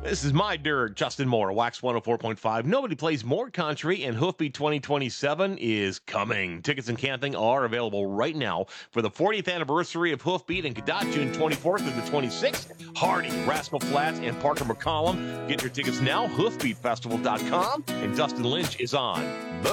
This is my dirt, Justin Moore, Wax 104.5. Nobody plays more country, and Hoofbeat 2027 is coming. Tickets and camping are available right now for the 40th anniversary of Hoofbeat in Cadott, June 24th through the 26th. Hardy, Rascal Flatts, and Parker McCollum. Get your tickets now, hoofbeatfestival.com, and Dustin Lynch is on the